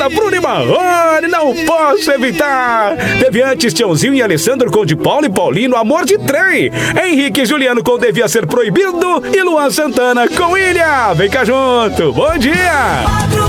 Eita, Bruno e Marrone, não posso evitar. Teve antes Tiãozinho e Alessandro com de Paulo e Paulino, Amor de Trem. Henrique e Juliano com Devia Ser Proibido. E Luan Santana com Ilha. Vem cá junto, bom dia.